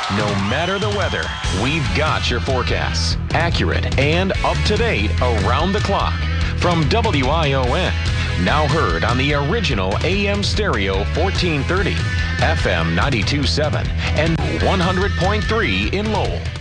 No matter the weather, we've got your forecasts. Accurate and up-to-date around the clock. From WION. Now heard on the original AM stereo 1430, FM 92.7, and 100.3 in Lowell.